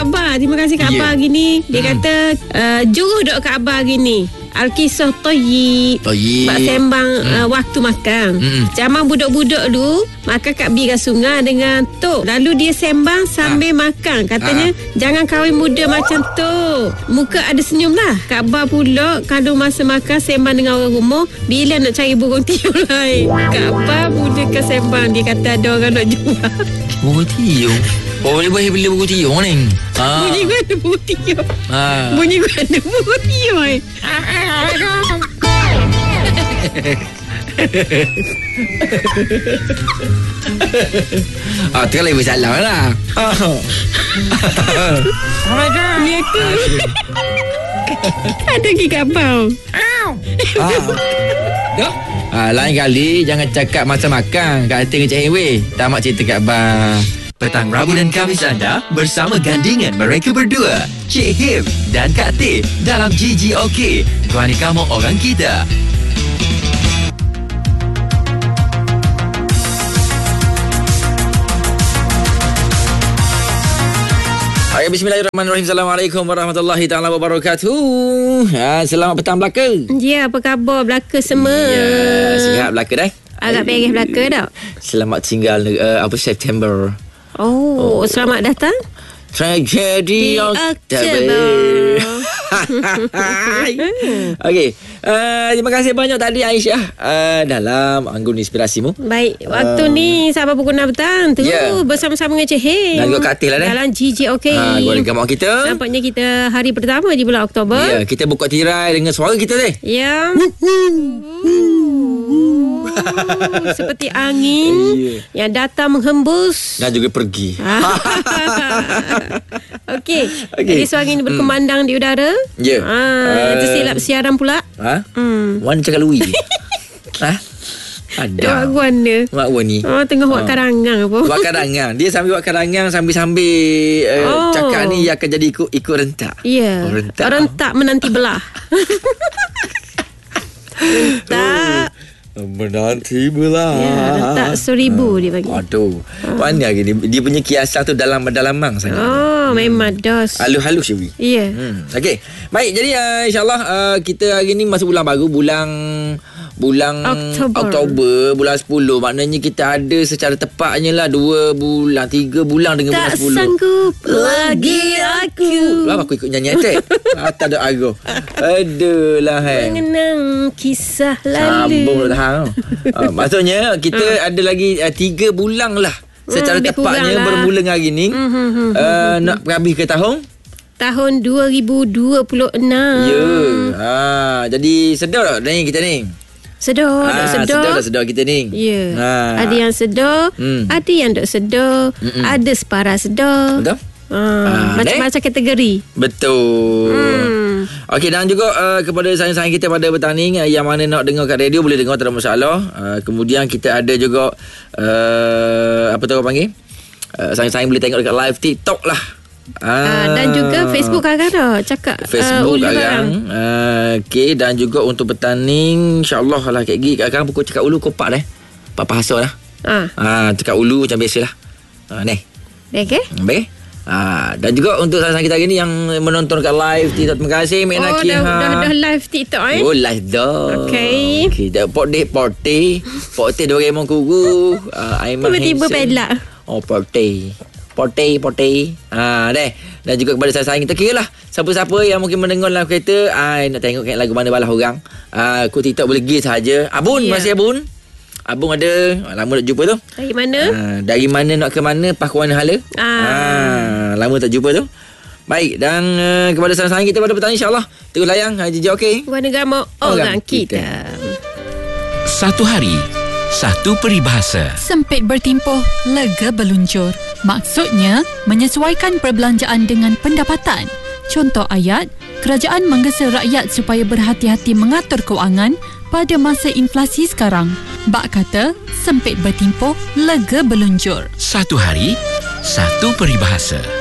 Kak Abah. Terima kasih Kak Abah hari ni. Dia kata juruh dok Kak Abah hari ni. Al-Kisah Toyib. Bak sembang waktu makan. Zaman budak-budak dulu makan kat bira sungai dengan tok. Lalu dia sembang sambil makan. Katanya jangan kahwin muda macam tu. Muka ada senyum lah. Kak Abah pula kalau masa makan sembang dengan orang rumah, bila nak cari burung tiup lain. Kak Abah mulakan sembang. Dia kata ada orang nak jual burung tiup. Boleh beli burung tiup ni. Bunyi gua ada burung tiup. Bunyi gua ada burung tiup. Tu kan lebih salah lah. Ya ke? Ada lagi Kak Abah. Dah. Lain kali jangan cakap masa makan. Kata dengan Cik Hewe. Tamat cerita Kak Abah. Petang Rabu dan Khamis anda bersama gandingan mereka berdua, Cik Him dan Kak Teh dalam GGOK. Kuani kamu orang kita. Bismillahirrahmanirrahim. Assalamualaikum warahmatullahi taala wabarakatuh. Selamat petang Belaka. Ya, apa khabar Belaka semua? Ya, sihat Belaka dah. Agak beres Belaka dah. Selamat tinggal September. Oh, selamat datang Tragedi Oktober. Okey, terima kasih banyak tadi Aisyah dalam anggun inspirasimu. Baik, waktu ni sampai pukul 6 petang tu bersama-sama dengan Cik Him dan juga Kak Teh lah dalam GGOK. Keluarga mak kita. Nampaknya kita hari pertama di bulan Oktober. Ya, kita buka tirai dengan suara kita deh. Ya. Seperti angin yang datang menghembus dan juga pergi. Okey. Jadi suara ini berkemandang di udara. Ya. Tersilap siaran pula. Wan cakap lui. Ada. Mak Wan ni. Tengah buat karangan apa? Buat karangan. Dia sambil buat karangan sambil cakap ni akan jadi ikut rentak. Ya. Rentak menanti belah. Rentak menanti belah. Ya, rentak 1000 dia bagi. Aduh. Mana lagi dia punya kiasan tu dalam-dalamang sangat. Memang dos. Halus-halus Syuri. Ya. Okey. Baik, jadi insya-Allah kita hari ni masuk bulan baru, bulan Oktober, bulan 10. Maknanya kita ada secara tepatnya lah 2 bulan, 3 bulan dengan bulan 10. Tak sanggup lagi aku. Kenapa aku ikut nyanyi attack? Tak ada argo. Adalah mengenang kisah lalu. Sambung dah. Maksudnya kita ada lagi 3 bulan lah secara tepatnya bermula dengan hari ni. Nak habis ke tahun 2026. Ya. Jadi sedar tak ni kita ni? Sedar kita ni. Ya. Ada yang sedar, ada yang tak sedar, ada separa sedar. Betul? Macam-macam kategori. Betul. Okey, dan juga kepada sayang-sayang kita pada petang ni yang mana nak dengar kat radio boleh dengar, tak ada masalah. Kemudian kita ada juga apa tu orang panggil? Sayang-sayang boleh tengok dekat live TikTok lah. Dan juga Facebook kadang-kadang cakap Facebook kadang. Okey, dan juga untuk petang ni insya-Allah lah kat gigi kadang pukul cakap ulu kopak dah. Papa hasal lah. Cakap ulu macam biasalah. Ni. Okey. Baik. Dan juga untuk sahabat kita hari ni yang menonton kat live TikTok, terima kasih Mek Naki. Dah live TikTok live dah. Okey. Dah Porte Doraemon Guru. Aiman tiba-tiba pelak. Porte. Deh. Dan juga kepada sahabat kita, kira lah siapa-siapa yang mungkin mendengar dalam kereta, nak tengok lagu mana balas orang, aku TikTok boleh pergi sahaja. Abun, masih Abun. Abung ada lama tak jumpa tu. Dari mana? Dari mana nak ke mana, Pakuan Hala. Lama tak jumpa tu. Baik, dan kepada sahabat kita pada petang insya-Allah terus layang GGOK. Warna Gama orang kita. Satu hari, satu peribahasa. Sempit bertimpuh, lega beluncur. Maksudnya, menyesuaikan perbelanjaan dengan pendapatan. Contoh ayat, kerajaan menggesa rakyat supaya berhati-hati mengatur kewangan pada masa inflasi sekarang. Bak kata, sempit bertimpuh, lega beluncur. Satu hari, satu peribahasa.